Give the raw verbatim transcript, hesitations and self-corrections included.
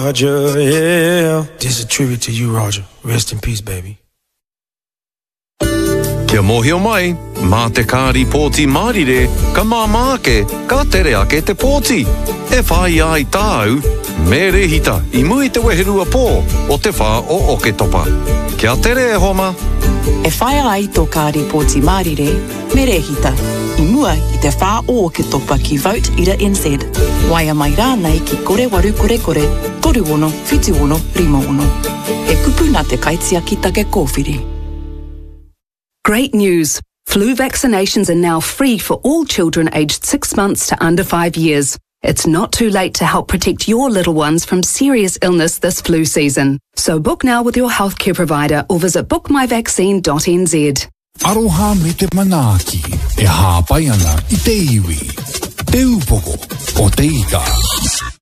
Roger, yeah. This is a tribute to you, Roger. Rest in peace, baby. Kia mohio mai, mā te kāri pōti mārire, ka māmāke, ka tere ake te pōti. E whai ai tāu, me rehita, i mui te weherua pō, o te whā o oke topa. Kia tere e homa. E whai ai tō kāri pōti mārire, me rehita, i mua i te whā o oke topa ki Vote Ira N Z. Waia mai rānei ki kore waru kore kore, toru ono, whitu ono, rima ono. E kupu nā te kaitia ki take kōwhiri. Great news! Flu vaccinations are now free for all children aged six months to under five years. It's not too late to help protect your little ones from serious illness this flu season. So book now with your healthcare provider or visit book my vaccine dot n z. Aroha me te manaaki, e hāpai ana i te iwi. Te upoko o te ika.